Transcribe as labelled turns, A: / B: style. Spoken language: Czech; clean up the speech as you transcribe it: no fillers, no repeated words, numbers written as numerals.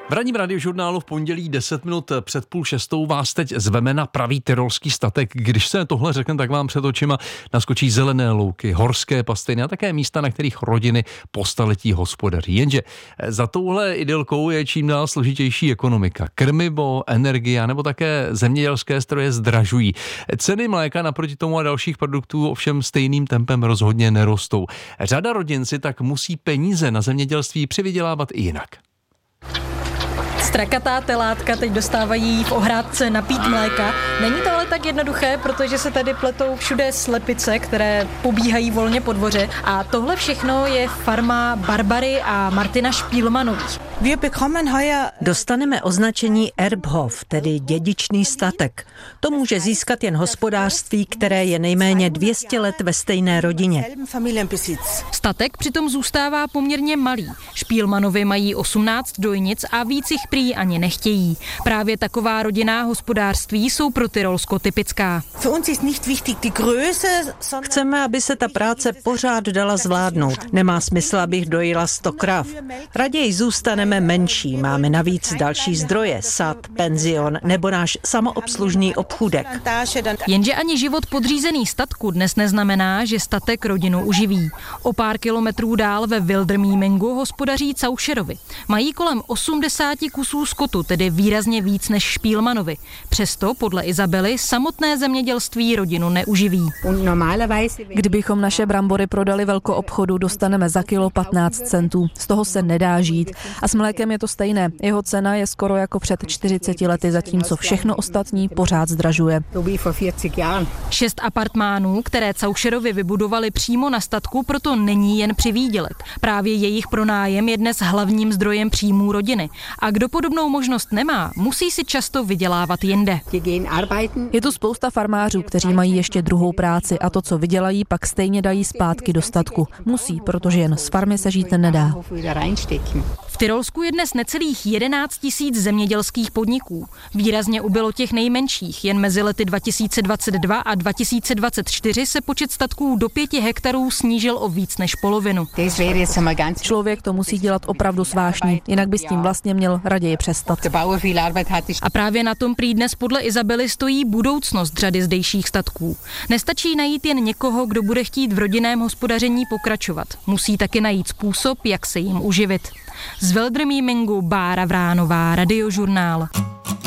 A: V ranním radiožurnálu v pondělí 10 minut před 5:30 vás teď zveme na pravý tyrolský statek. Když se tohle řekne, tak vám před očima naskočí zelené louky, horské pastviny a také místa, na kterých rodiny po staletí hospodaří. Jenže za touhle idylkou je čím dál složitější ekonomika. Krmivo, energie nebo také zemědělské stroje zdražují. Ceny mléka naproti tomu a dalších produktů ovšem stejným tempem rozhodně nerostou. Řada rodin si tak musí peníze na zemědělství přivydělávat i jinak.
B: Strakatá telátka teď dostávají v ohrádce napít mléka. Není to ale tak jednoduché, protože se tady pletou všude slepice, které pobíhají volně po dvoře. A tohle všechno je farma Barbary a Martina Špílmanových.
C: Dostaneme označení Erbhof, tedy dědičný statek. To může získat jen hospodářství, které je nejméně 200 let ve stejné rodině.
B: Statek přitom zůstává poměrně malý. Špílmanovi mají 18 dojnic a víc jich prý ani nechtějí. Právě taková rodinná hospodářství jsou pro Tyrolsko typická.
C: Chceme, aby se ta práce pořád dala zvládnout. Nemá smysl, abych dojila 100 krav. Raději zůstaneme menší. Máme navíc další zdroje, sad, penzion nebo náš samoobslužný obchůdek.
B: Jenže ani život podřízený statku dnes neznamená, že statek rodinu uživí. O pár kilometrů dál ve Wildermiemingu hospodaří Causcherovi. Mají kolem 80 kusů skotu, tedy výrazně víc než Špílmanovi. Přesto podle Izabely samotné zemědělství rodinu neuživí.
D: Kdybychom naše brambory prodali velkoobchodu, dostaneme za kilo 15 centů. Z toho se nedá žít. A s mlékem je to stejné. Jeho cena je skoro jako před 40 lety, zatímco všechno ostatní pořád zdražuje.
B: 6 apartmánů, které Causcherovi vybudovali přímo na statku, proto není jen přivýdělek. Právě jejich pronájem je dnes hlavním zdrojem příjmů rodiny. A kdo podobnou možnost nemá, musí si často vydělávat jinde.
D: Je tu spousta farmářů, kteří mají ještě druhou práci a to, co vydělají, pak stejně dají zpátky do statku. Musí, protože jen z farmy se žít nedá.
B: V Tyrolsku je dnes necelých 11 000 zemědělských podniků. Výrazně ubylo těch nejmenších. Jen mezi lety 2022 a 2024 se počet statků do 5 hektarů snížil o víc než polovinu.
D: Člověk to musí dělat opravdu s vášní, jinak by s tím vlastně měl raději přestat.
B: A právě na tom prý dnes podle Izabely stojí budoucnost řady zdejších statků. Nestačí najít jen někoho, kdo bude chtít v rodinném hospodaření pokračovat. Musí taky najít způsob, jak se jim uživit. Z Wildermiemingu Bára Vránová, Radiožurnál.